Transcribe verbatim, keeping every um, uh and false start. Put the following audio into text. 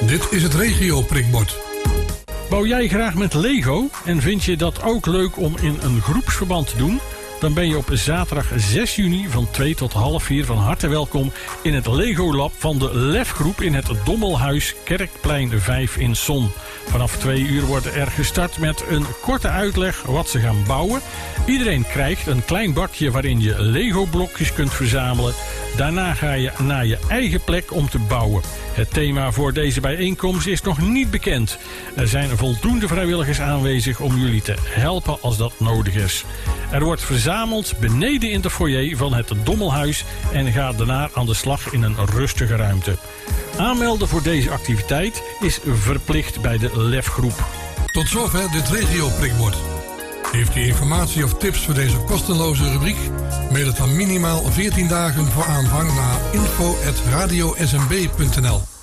Dit is het regio prikbord. Bouw jij graag met Lego en vind je dat ook leuk om in een groepsverband te doen? Dan ben je op zaterdag zes juni van twee tot half vier van harte welkom in het Lego Lab van de Lefgroep in het Dommelhuis Kerkplein vijf in Son. Vanaf twee uur wordt er gestart met een korte uitleg wat ze gaan bouwen. Iedereen krijgt een klein bakje waarin je Lego-blokjes kunt verzamelen. Daarna ga je naar je eigen plek om te bouwen. Het thema voor deze bijeenkomst is nog niet bekend. Er zijn voldoende vrijwilligers aanwezig om jullie te helpen als dat nodig is. Er wordt verzameld beneden in de foyer van het Dommelhuis en gaat daarna aan de slag in een rustige ruimte. Aanmelden voor deze activiteit is verplicht bij de Lefgroep. Tot zover dit regio prikbord. Heeft u informatie of tips voor deze kostenloze rubriek? Mail het dan minimaal veertien dagen voor aanvang naar info at radio s m b punt n l.